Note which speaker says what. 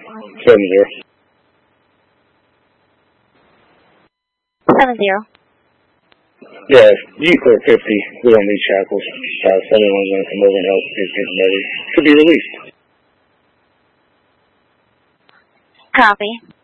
Speaker 1: 70.
Speaker 2: 70.
Speaker 1: Yeah, you clear 50. We don't need shackles. Someone's going to come over and help get getting ready to be released.
Speaker 2: Copy.